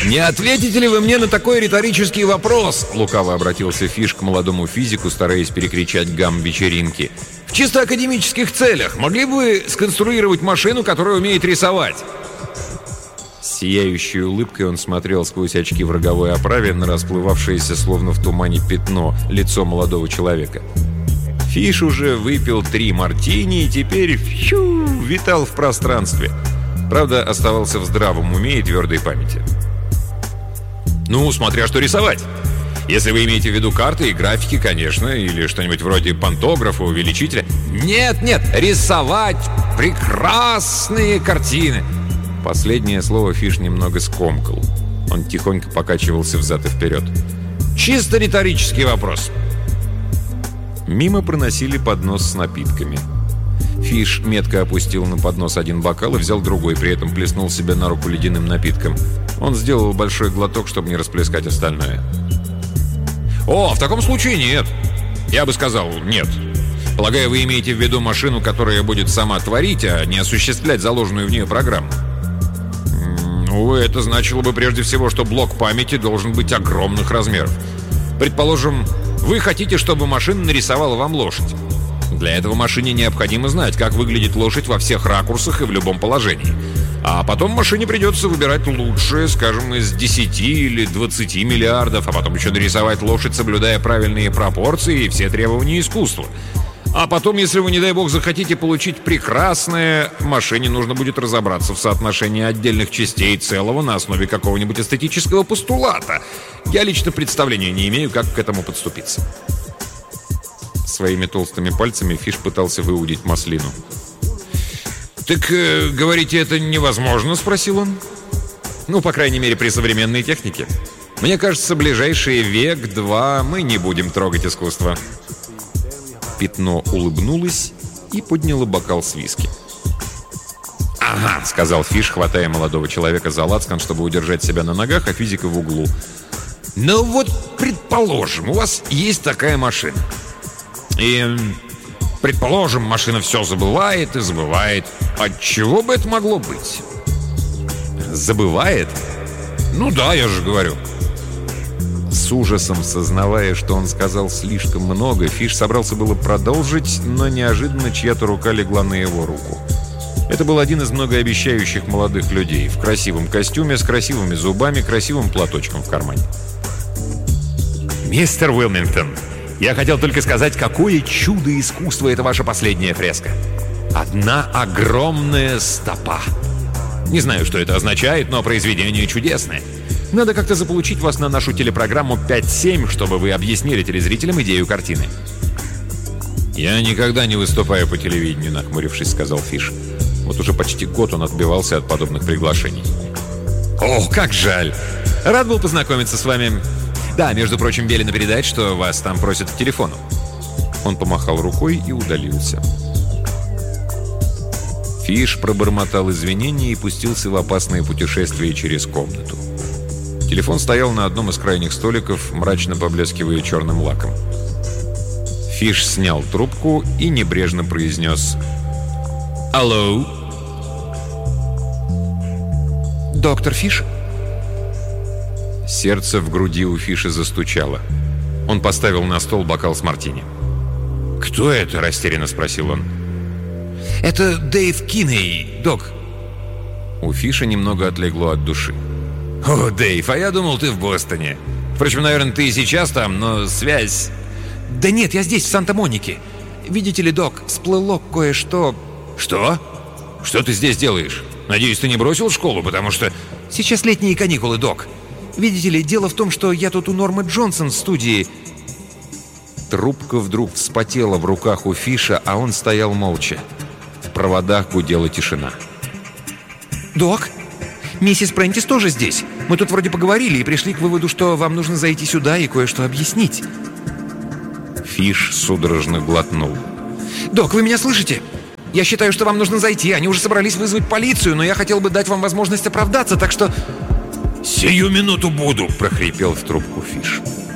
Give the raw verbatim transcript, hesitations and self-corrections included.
«Не ответите ли вы мне на такой риторический вопрос?» — лукаво обратился Фиш к молодому физику, стараясь перекричать гам вечеринки. «В чисто академических целях могли бы вы сконструировать машину, которая умеет рисовать?» С сияющей улыбкой он смотрел сквозь очки в роговой оправе на расплывавшееся, словно в тумане, пятно лицо молодого человека. Фиш уже выпил три мартини и теперь фью, витал в пространстве. Правда, оставался в здравом уме и твердой памяти. «Ну, смотря что рисовать. Если вы имеете в виду карты и графики, конечно, или что-нибудь вроде пантографа, увеличителя». «Нет, нет, рисовать прекрасные картины!» Последнее слово Фиш немного скомкал. Он тихонько покачивался взад и вперед. «Чисто риторический вопрос». Мимо проносили поднос с напитками. Фиш метко опустил на поднос один бокал и взял другой, при этом плеснул себе на руку ледяным напитком. Он сделал большой глоток, чтобы не расплескать остальное. «О, в таком случае нет. Я бы сказал, нет. Полагаю, вы имеете в виду машину, которая будет сама творить, а не осуществлять заложенную в нее программу. Ну, это значило бы прежде всего, что блок памяти должен быть огромных размеров. Предположим, вы хотите, чтобы машина нарисовала вам лошадь. Для этого машине необходимо знать, как выглядит лошадь во всех ракурсах и в любом положении. А потом машине придется выбирать лучшее, скажем, из десяти или двадцати миллиардов, а потом еще нарисовать лошадь, соблюдая правильные пропорции и все требования искусства. А потом, если вы, не дай бог, захотите получить прекрасное, машине нужно будет разобраться в соотношении отдельных частей целого на основе какого-нибудь эстетического постулата. Я лично представления не имею, как к этому подступиться». Своими толстыми пальцами Фиш пытался выудить маслину. «Так, э, говорите, это невозможно?» — спросил он. «Ну, по крайней мере, при современной технике. Мне кажется, ближайший век-два мы не будем трогать искусство». Пятно улыбнулось и подняло бокал с виски. «Ага», — сказал Фиш, хватая молодого человека за лацкан, чтобы удержать себя на ногах, а физика в углу. «Ну вот, предположим, у вас есть такая машина. И, предположим, машина все забывает и забывает. От чего бы это могло быть?» «Забывает? Ну да, я же говорю». С ужасом сознавая, что он сказал слишком много, Фиш собрался было продолжить, но неожиданно чья-то рука легла на его руку. Это был один из многообещающих молодых людей в красивом костюме, с красивыми зубами, красивым платочком в кармане. «Мистер Уилмингтон, я хотел только сказать, какое чудо искусства это ваша последняя фреска. Одна огромная стопа. Не знаю, что это означает, но произведение чудесное. Надо как-то заполучить вас на нашу телепрограмму пять семь, чтобы вы объяснили телезрителям идею картины». «Я никогда не выступаю по телевидению», — нахмурившись, сказал Фиш. Вот уже почти год он отбивался от подобных приглашений. «Ох, как жаль! Рад был познакомиться с вами. Да, между прочим, велено передать, что вас там просят к телефону». Он помахал рукой и удалился. Фиш пробормотал извинения и пустился в опасное путешествие через комнату. Телефон стоял на одном из крайних столиков, мрачно поблескивая черным лаком. Фиш снял трубку и небрежно произнес: «Алло?» «Доктор Фиш?» Сердце в груди у Фиша застучало. Он поставил на стол бокал с мартини. «Кто это?» – растерянно спросил он. «Это Дэйв Кинней, док». У Фиша немного отлегло от души. «О, Дэйв, а я думал, ты в Бостоне. Впрочем, наверное, ты и сейчас там, но связь...» «Да нет, я здесь, в Санта-Монике. Видите ли, док, всплыло кое-что...» «Что? Что ты здесь делаешь? Надеюсь, ты не бросил школу, потому что...» «Сейчас летние каникулы, док. Видите ли, дело в том, что я тут у Нормы Джонсон в студии...» Трубка вдруг вспотела в руках у Фиша, а он стоял молча. В проводах гудела тишина. «Док, миссис Прентис тоже здесь. Мы тут вроде поговорили и пришли к выводу, что вам нужно зайти сюда и кое-что объяснить». Фиш судорожно глотнул. «Док, вы меня слышите? Я считаю, что вам нужно зайти. Они уже собрались вызвать полицию, но я хотел бы дать вам возможность оправдаться, так что...» «Сию минуту буду!» – прохрипел в трубку Фиш.